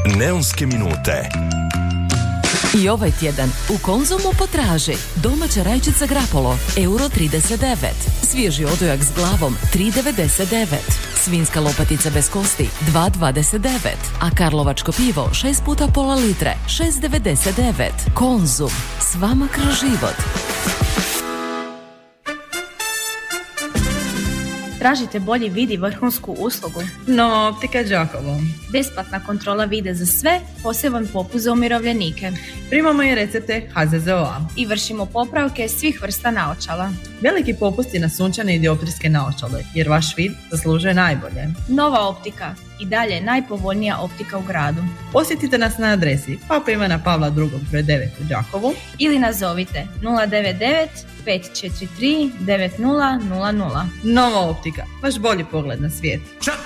Neonske minute. I ovaj tjedan u Konzumu potraži domaća rajčica Grapolo, €39, svježi odojak s glavom, €3,99, svinjska lopatica bez kosti, €2,29, a karlovačko pivo 6 puta pola litre, €6,99. Konzum, s vama kroz život. Tražite bolji vid i vrhunsku uslugu? No, Optika Đakovo. Besplatna kontrola vida za sve, poseban popust za umirovljenike. Primamo i recepte HZZO-a. I vršimo popravke svih vrsta naočala. Veliki popusti na sunčane i dioptrijske naočale, jer vaš vid zaslužuje najbolje. Nova Optika. I dalje najpovoljnija optika u gradu. Posjetite nas na adresi Papa Ivana Pavla II. broj 9 u Đakovu ili nazovite 099 543 9000. Nova Optika, vaš bolji pogled na svijet.